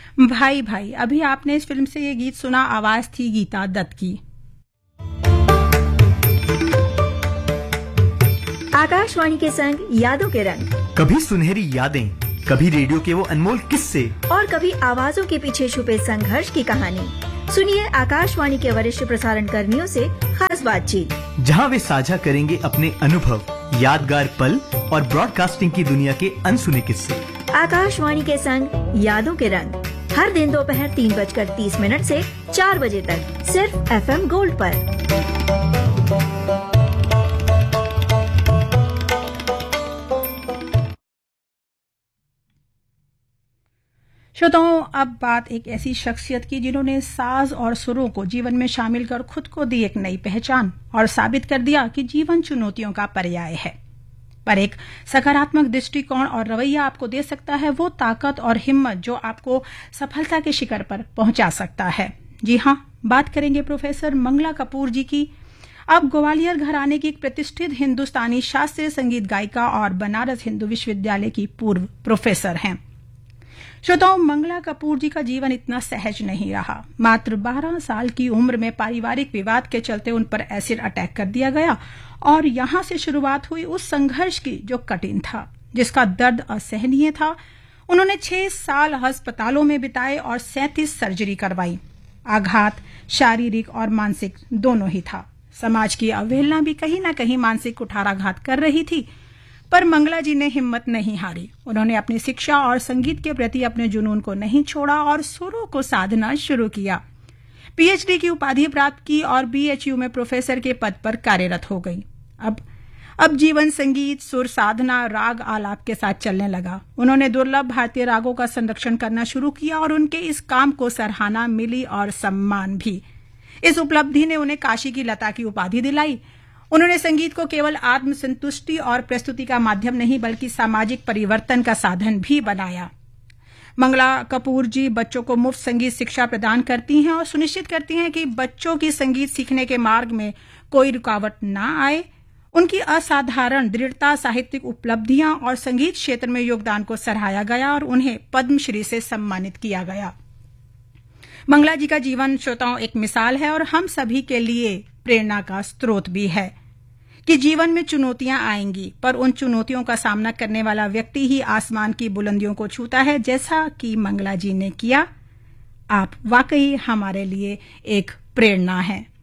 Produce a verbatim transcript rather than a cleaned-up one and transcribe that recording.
भाई भाई, अभी आपने इस फिल्म से ये गीत सुना, आवाज थी गीता दत्त की। आकाशवाणी के संग यादों के रंग, कभी सुनहरी यादें, कभी रेडियो के वो अनमोल किस्से, और कभी आवाजों के पीछे छुपे संघर्ष की कहानी। सुनिए आकाशवाणी के वरिष्ठ प्रसारण कर्मियों से खास बातचीत, जहां वे साझा करेंगे अपने अनुभव, यादगार पल और ब्रॉडकास्टिंग की दुनिया के अनसुने किस्से। आकाशवाणी के संग यादों के रंग, हर दिन दोपहर तीन बजकर तीस मिनट से चार बजे तक, सिर्फ एफ एम गोल्ड पर। श्रोताओं, अब बात एक ऐसी शख्सियत की जिन्होंने साज और सुरों को जीवन में शामिल कर खुद को दी एक नई पहचान और साबित कर दिया कि जीवन चुनौतियों का पर्याय है, पर एक सकारात्मक दृष्टिकोण और रवैया आपको दे सकता है वो ताकत और हिम्मत जो आपको सफलता के शिखर पर पहुंचा सकता है। जी हाँ, बात करेंगे प्रोफेसर मंगला कपूर जी की। अब ग्वालियर घराने की एक प्रतिष्ठित हिंदुस्तानी शास्त्रीय संगीत गायिका और बनारस हिंदू विश्वविद्यालय की पूर्व प्रोफेसर हैं। श्रोताओं, मंगला कपूर जी का जीवन इतना सहज नहीं रहा। मात्र बारह साल की उम्र में पारिवारिक विवाद के चलते उन पर एसिड अटैक कर दिया गया और यहां से शुरुआत हुई उस संघर्ष की जो कठिन था, जिसका दर्द असहनीय था। उन्होंने छह साल अस्पतालों में बिताए और सैंतीस सर्जरी करवाई। आघात शारीरिक और मानसिक दोनों ही था। समाज की अवहेलना भी कहीं ना कहीं मानसिक कुठाराघात कर रही थी, पर मंगला जी ने हिम्मत नहीं हारी। उन्होंने अपनी शिक्षा और संगीत के प्रति अपने जुनून को नहीं छोड़ा और सुरों को साधना शुरू किया। पीएचडी की उपाधि प्राप्त की और बीएचयू में प्रोफेसर के पद पर कार्यरत हो गई। अब अब जीवन संगीत, सुर साधना, राग आलाप के साथ चलने लगा। उन्होंने दुर्लभ भारतीय रागों का संरक्षण करना शुरू किया और उनके इस काम को सराहना मिली और सम्मान भी। इस उपलब्धि ने उन्हें काशी की लता की उपाधि दिलाई। उन्होंने संगीत को केवल आत्मसंतुष्टि और प्रस्तुति का माध्यम नहीं बल्कि सामाजिक परिवर्तन का साधन भी बनाया। मंगला कपूर जी बच्चों को मुफ्त संगीत शिक्षा प्रदान करती हैं और सुनिश्चित करती हैं कि बच्चों की संगीत सीखने के मार्ग में कोई रुकावट ना आए। उनकी असाधारण दृढ़ता, साहित्यिक उपलब्धियां और संगीत क्षेत्र में योगदान को सराहा गया और उन्हें पद्मश्री से सम्मानित किया गया। मंगला जी का जीवन श्रोताओं एक मिसाल है और हम सभी के लिए प्रेरणा का स्रोत भी है कि जीवन में चुनौतियां आएंगी, पर उन चुनौतियों का सामना करने वाला व्यक्ति ही आसमान की बुलंदियों को छूता है, जैसा कि मंगला जी ने किया। आप वाकई हमारे लिए एक प्रेरणा हैं।